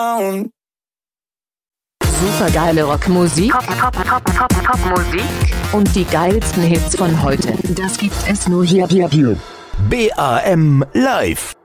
Supergeile Rockmusik, Top-Musik und die geilsten Hits von heute. Das gibt es nur hier. BAM Live.